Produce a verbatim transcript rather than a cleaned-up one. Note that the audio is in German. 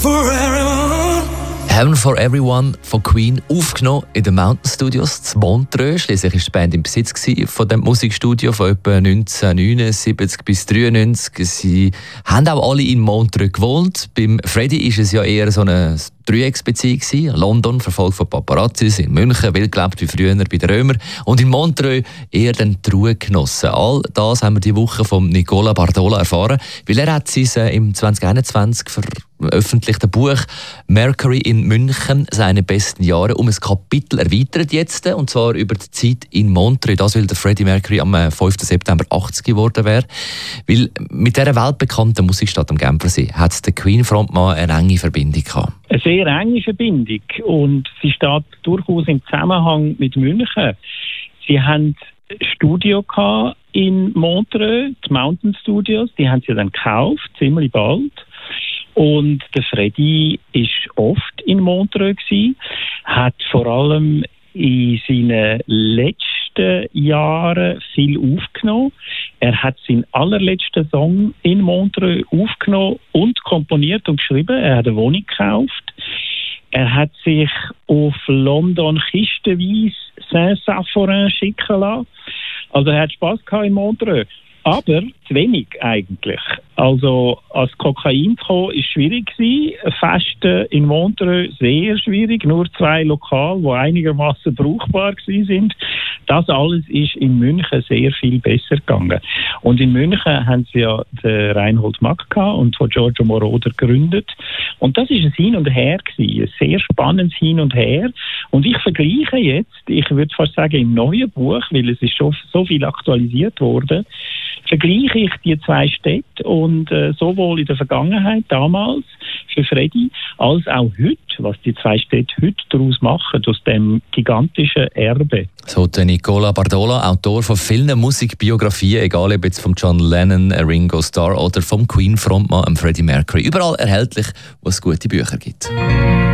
for everyone. Heaven for Everyone von Queen, aufgenommen in den Mountain Studios zu Montreux. Schliesslich war die Band im Besitz von dem Musikstudio von etwa neunzehnhundertneunundsiebzig bis neunzehnhundertdreiundneunzig. Sie haben auch alle in Montreux gewohnt. Beim Freddy war es ja eher so eine Dreiecksbeziehung gewesen. London, verfolgt von Paparazzis, in München, wild gelebt wie früher bei den Römern. Und in Montreux eher den Ruhe genossen. All das haben wir diese Woche von Nicola Bardola erfahren, weil er hat sein im zwanzig einundzwanzig veröffentlichte Buch «Mercury in München, seine besten Jahre» um ein Kapitel erweitert jetzt, und zwar über die Zeit in Montreux. Das, weil der Freddie Mercury am fünften September achtzig geworden wäre. Weil mit dieser weltbekannten Musikstadt am Genfersee hat der Queen-Frontmann eine enge Verbindung gehabt. Eine sehr enge Verbindung, und sie steht durchaus im Zusammenhang mit München. Sie haben ein Studio gehabt in Montreux, die Mountain Studios, die haben sie dann gekauft, ziemlich bald. Und der Freddy war oft in Montreux gewesen, hat vor allem in seinen letzten Jahren viel aufgenommen. Er hat seinen allerletzten Song in Montreux aufgenommen und komponiert und geschrieben. Er hat eine Wohnung gekauft. Er hat sich auf London kistenweise Saint-Saphorin schicken lassen. Also er hat Spass gehabt in Montreux. Aber zu wenig eigentlich. Also als Kokain zu kommen, war schwierig gewesen. Festen in Montreux sehr schwierig. Nur zwei Lokale, die einigermaßen brauchbar gewesen sind. Das alles ist in München sehr viel besser gegangen. Und in München haben sie ja den Reinhold Mack gehabt und von Giorgio Moroder gegründet. Und das ist ein Hin und Her gewesen. Ein sehr spannendes Hin und Her. Und ich vergleiche jetzt, ich würde fast sagen im neuen Buch, weil es ist schon so viel aktualisiert worden, vergleiche ich die zwei Städte, und äh, sowohl in der Vergangenheit, damals, für Freddy, als auch heute, was die zwei Städte heute daraus machen, aus dem gigantischen Erbe. So der Nicola Bardola, Autor von vielen Musikbiografien, egal ob jetzt von John Lennon, Ringo Starr oder vom Queen-Frontmann Freddie Mercury. Überall erhältlich, wo es gute Bücher gibt.